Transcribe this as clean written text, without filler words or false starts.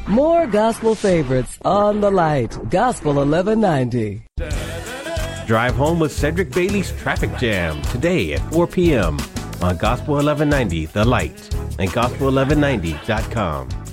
More gospel favorites on the light. Gospel 1190. Drive home with Cedric Bailey's Traffic Jam today at 4 p.m. on Gospel 1190 The Light and Gospel1190.com.